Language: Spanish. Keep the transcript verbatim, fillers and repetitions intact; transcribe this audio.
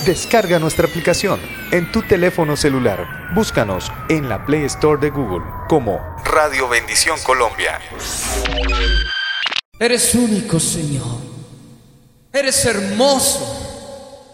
Descarga nuestra aplicación en tu teléfono celular. Búscanos en la Play Store de Google como Radio Bendición Colombia. Eres único, Señor. Eres hermoso.